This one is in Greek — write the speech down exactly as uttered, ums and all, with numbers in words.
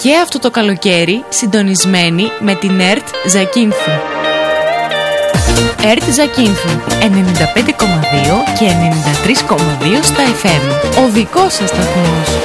και αυτό το καλοκαίρι συντονισμένοι με την ΕΡΤ Ζακίνθου. ΕΡΤ Ζακίνθου ενενήντα πέντε κόμμα δύο και ενενήντα τρία κόμμα δύο στα εφ εμ. Ο δικός σας σταθμός.